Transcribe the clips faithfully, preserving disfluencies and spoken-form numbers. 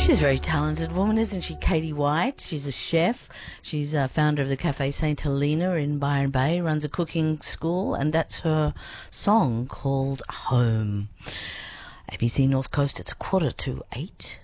She's a very talented woman, isn't she, Katie White? She's a chef. She's a founder of the Cafe Saint Helena in Byron Bay, runs a cooking school, and that's her song called Home. A B C North Coast, it's a quarter to eight.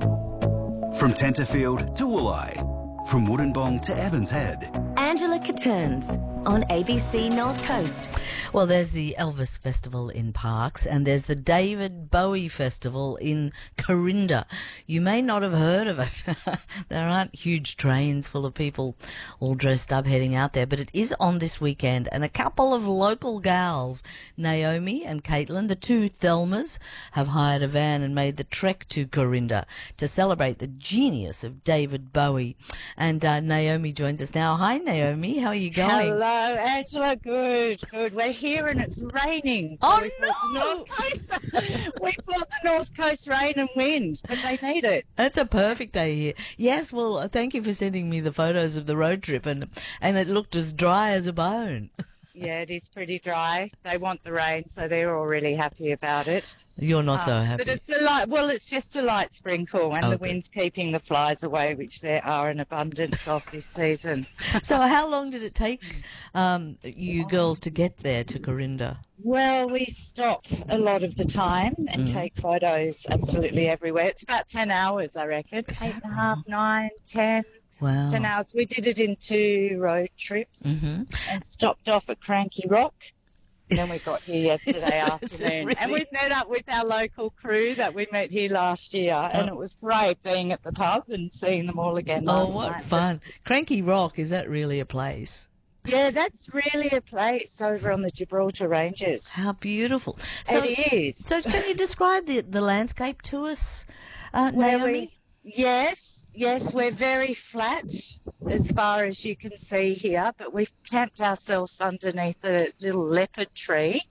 From Tenterfield to Wooleye, from Wollongong to Evans Head. Angela Catterns on A B C North Coast. Well, there's the Elvis Festival in Parkes and there's the David Bowie Festival in Corinda. You may not have heard of it. There aren't huge trains full of people all dressed up heading out there, but it is on this weekend, and a couple of local gals, Naomi and Caitlin, the two Thelmas, have hired a van and made the trek to Corinda to celebrate the genius of David Bowie. And uh, Naomi joins us now. Hi, Naomi. How are you going? Hello, Angela. Good, good. We're here and it's raining. So Oh, we no! brought the North Coast, we brought the North Coast rain and wind, but they need it. It's a perfect day here. Yes, well, uh, thank you for sending me the photos of the road trip, and and it looked as dry as a bone. Yeah, it is pretty dry. They want the rain, so they're all really happy about it. You're not so Um, happy. But it's a light, well, it's just a light sprinkle, and Oh, the good. wind's keeping the flies away, which there are an abundance of this season. So how long did it take um, you girls to get there to Corinda? Well, we stop a lot of the time and Mm. take photos absolutely everywhere. It's about ten hours, I reckon. Is Eight that and a half, right? nine, ten. Wow. ten hours. We did it in two road trips Mm-hmm. and stopped off at Cranky Rock. And then we got here yesterday Is it afternoon. And really? we met up with our local crew that we met here last year. And Oh. it was great being at the pub and seeing them all again Oh, last what night. fun. Cranky Rock, is that really a place? Yeah, that's really a place over on the Gibraltar Ranges. How beautiful. So, it is. so can you describe the, the landscape to us, uh, Well, Naomi? we- yes, yes, we're very flat as far as you can see here, but we've camped ourselves underneath a little leopard tree,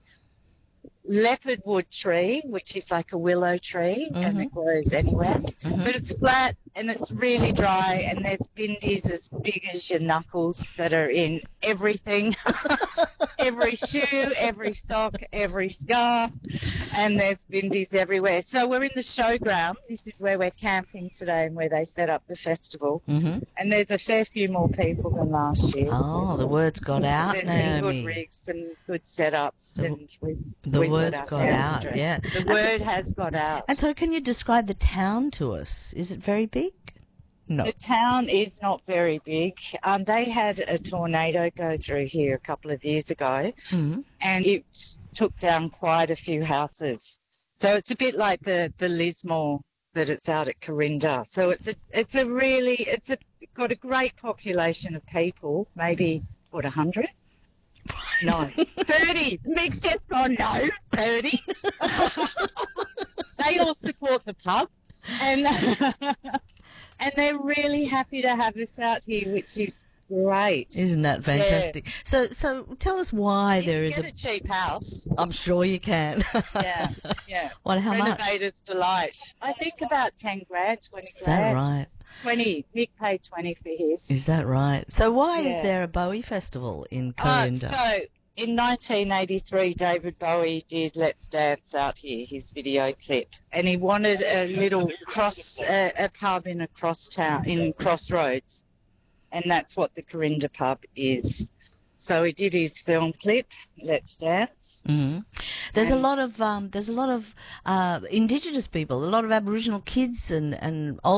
leopard wood tree, which is like a willow tree, and Mhm. it grows anywhere. Mhm. But it's flat and it's really dry, and there's bindies as big as your knuckles that are in everything. Every shoe, every sock, every scarf, and there's bindies everywhere. So we're in the showground. This is where we're camping today and where they set up the festival. Mm-hmm. And there's a fair few more people than last year. Oh, the word's got out, There's some good Naomi. rigs, some good setups, The- and we, The we've word's our got out, boundaries. yeah. The And- word has got out. And so can you describe the town to us? Is it very big? No. The town is not very big. Um, they had a tornado go through here a couple of years ago, Mhm. and it took down quite a few houses. So it's a bit like the the Lismore that it's out at Corinda. So it's a it's a really it's a got a great population of people. Maybe what a hundred? No, thirty. Mick's just gone no, thirty. They all support the pub, and and they're really happy to have us out here, which is great. Isn't that fantastic? So, so tell us why You there can is get a. a cheap house. I'm sure you can. Yeah, yeah. What? How much? Renovator's delight. I think about ten grand, twenty Is that grand. right? Twenty. Mick paid twenty for his. Is that right? So why is Yeah. there a Bowie festival in Uh, Corinda? so in nineteen eighty-three, David Bowie did "Let's Dance" out here, his video clip, and he wanted a little cross, uh, a pub in a cross town in Crossroads, and that's what the Corinda pub is. So he did his film clip, "Let's Dance." Mhm. There's a And- lot of um, there's a lot of uh, Indigenous people, a lot of Aboriginal kids and and old.